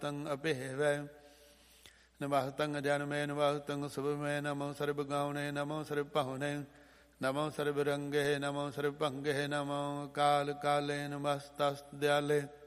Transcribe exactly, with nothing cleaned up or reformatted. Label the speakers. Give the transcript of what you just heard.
Speaker 1: ਤੰ ਅਭੇਵੈ। ਨਮः ਤੰ ਅਜਨਮੇ ਨਮः ਤੰ ਸੁਭਮੇ ਨਮੋ ਸਰਬ ਗਾਉਣੇ ਨਮੋ ਸਰਬ ਭਾਉਣੇ ਨਮੋ ਸਰਬ ਰੰਗੇ ਨਮੋ ਸਰਬ ਭੰਗੇ ਨਮੋ ਕਾਲ ਕਾਲੇ ਨਮਸਤਸ ਦਿਆਲੇ।